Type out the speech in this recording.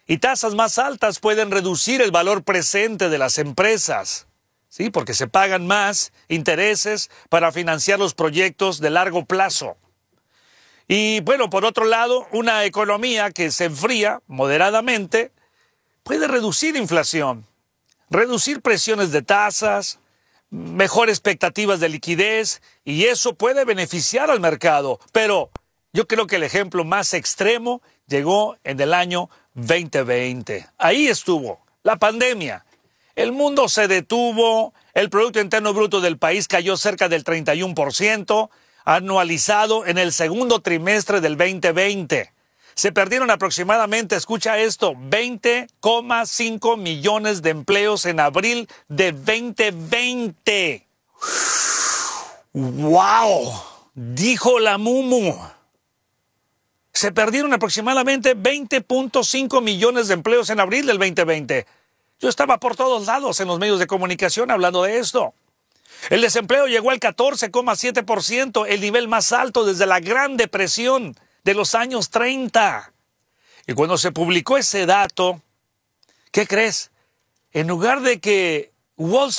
Y tasas más altas pueden reducir el valor presente de las empresas, ¿sí? Porque se pagan más intereses para financiar los proyectos de largo plazo. Y bueno, por otro lado, una economía que se enfría moderadamente puede reducir inflación, reducir presiones de tasas, mejores expectativas de liquidez, y eso puede beneficiar al mercado. Pero yo creo que el ejemplo más extremo llegó en el año 2020. Ahí estuvo la pandemia. El mundo se detuvo, el Producto Interno Bruto del país cayó cerca del 31%, anualizado en el segundo trimestre del 2020. Se perdieron aproximadamente, escucha esto, 20,5 millones de empleos en abril de 2020. ¡Wow! Dijo la Mumu. Se perdieron aproximadamente 20,5 millones de empleos en abril del 2020. Yo estaba por todos lados en los medios de comunicación hablando de esto. El desempleo llegó al 14,7%, el nivel más alto desde la Gran Depresión de los años 30. Y cuando se publicó ese dato, ¿qué crees? En lugar de que Wall